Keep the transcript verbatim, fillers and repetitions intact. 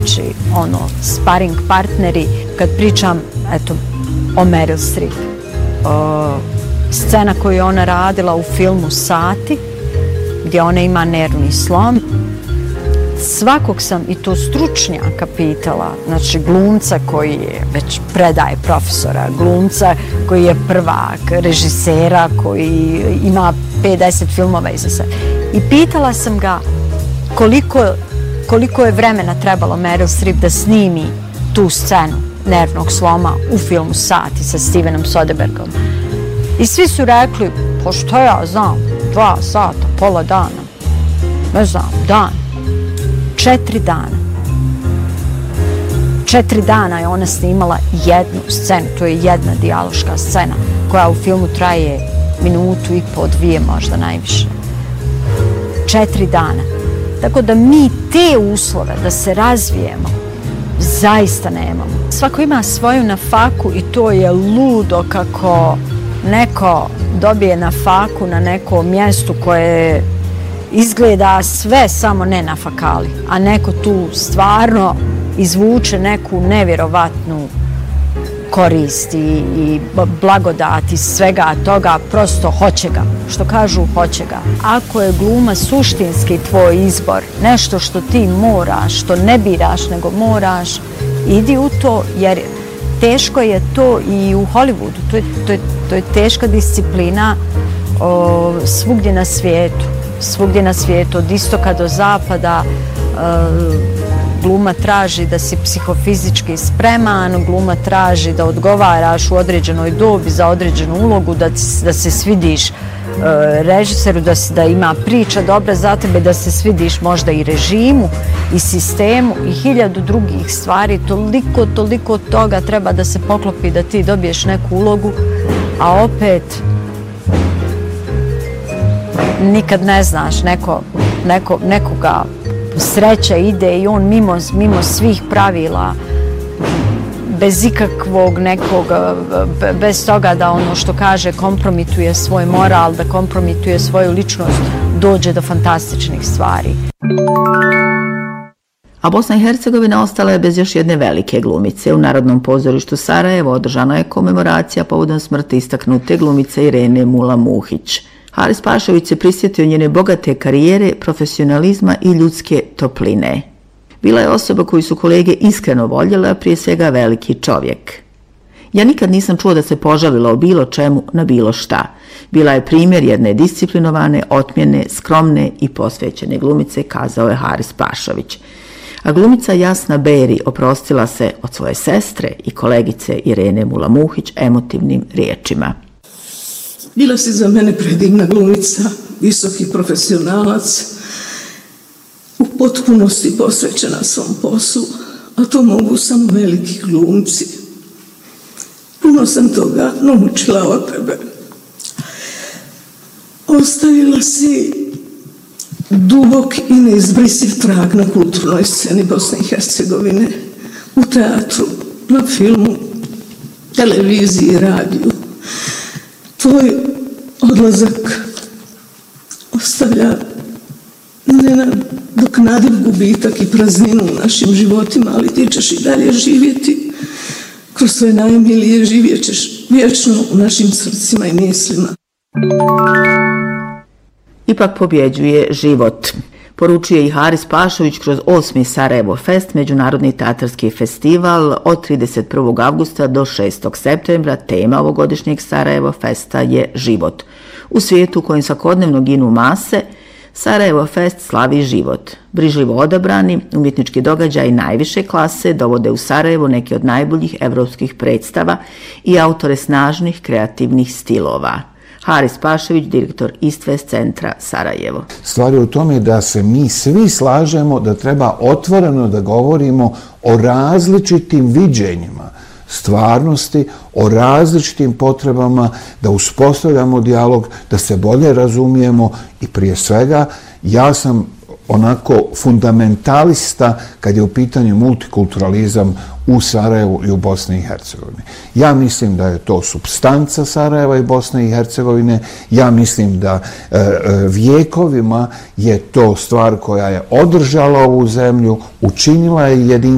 Znači, ono, sparing partneri, kad pričam, eto, o Meryl Streep. O, scena koju je ona radila u filmu Sati, gdje ona ima nervni slom. Svakog sam, i to stručnjaka, pitala, znači glumca koji je već predaje profesora, glumca koji je prvak, režisera koji ima pedeset filmova iza sebe. I pitala sam ga koliko, koliko je vremena trebalo Meryl Streep da snimi tu scenu nervnog sloma u filmu Sati sa Stevenom Soderberghom. I svi su rekli, pa što ja znam, dva sata, pola dana, ne znam, dan. Četiri dana. Četiri dana je ona snimala jednu scenu, to je jedna dijaloška scena koja u filmu traje minutu i po, dvije možda najviše. Četiri dana. Tako da mi te uslove da se razvijemo zaista nemamo. Svako ima svoju na faku i to je ludo kako neko dobije na faku na nekom mjestu koje izgleda sve samo ne na fakali, a neko tu stvarno izvuče neku nevjerovatnu korist i, i blagodat iz svega toga, prosto hoće ga, što kažu hoće ga. Ako je gluma suštinski tvoj izbor, nešto što ti moraš, što ne biraš nego moraš, idi u to, jer teško je to i u Hollywoodu, to je, to je, to je teška disciplina o, svugdje na svijetu. Svugdje na svijetu, od istoka do zapada, gluma traži da si psihofizički spreman, gluma traži da odgovaraš u određenoj dobi za određenu ulogu, da, da se svidiš režiseru, da, da ima priča dobra za tebe, da se svidiš možda i režimu i sistemu i hiljadu drugih stvari. Toliko, toliko toga treba da se poklopi da ti dobiješ neku ulogu, a opet nikad ne znaš, neko, neko, nekoga sreća ide i on mimo, mimo svih pravila, bez ikakvog nekog, bez toga da ono što kaže kompromituje svoj moral, da kompromituje svoju ličnost, dođe do fantastičnih stvari. A Bosna i Hercegovina ostala je bez još jedne velike glumice. U Narodnom pozorištu Sarajevo održana je komemoracija povodom smrti istaknute glumice Irene Mula-Muhić. Haris Pašović se prisjetio njene bogate karijere, profesionalizma i ljudske topline. Bila je osoba koju su kolege iskreno voljele, a prije svega veliki čovjek. Ja nikad nisam čuo da se požalila o bilo čemu na bilo šta. Bila je primjer jedne disciplinovane, otmjene, skromne i posvećene glumice, kazao je Haris Pašović. A glumica Jasna Beri oprostila se od svoje sestre i kolegice Irene Mula-Muhić emotivnim riječima. Bila si za mene predivna glumica, visoki profesionalac, u potpunosti posvećena svom poslu, a to mogu samo veliki glumci. Puno sam toga naučila od tebe. Ostavila si dubok i neizbrisiv trag na kulturnoj sceni Bosne i Hercegovine, u teatru, na filmu, televiziji, radiju. Tvoj odlazak ostavlja nenadoknadiv gubitak i prazninu u našim životima, ali ti ćeš i dalje živjeti. Kroz svoje najmilije živjet ćeš vječno u našim srcima i mislima. Ipak pobjeđuje život. Poručuje i Haris Pašović kroz osmi Sarajevo Fest, međunarodni teatarski festival od trideset prvog avgusta do šestog septembra. Tema ovogodišnjeg Sarajevo Festa je život. U svijetu u kojem svakodnevno ginu mase, Sarajevo Fest slavi život. Brižljivo odabrani umjetnički događaj najviše klase dovode u Sarajevo neke od najboljih evropskih predstava i autore snažnih kreativnih stilova. Haris Pašović, direktor East West centra Sarajevo. Stvar je u tome da se mi svi slažemo da treba otvoreno da govorimo o različitim viđenjima stvarnosti, o različitim potrebama, da uspostavljamo dijalog, da se bolje razumijemo i prije svega ja sam onako fundamentalista kad je u pitanju multikulturalizam u Sarajevu i u Bosni i Hercegovini. Ja mislim da je to supstanca Sarajeva i Bosne i Hercegovine. Ja mislim da e, vjekovima je to stvar koja je održala ovu zemlju, učinila je jedinstvenom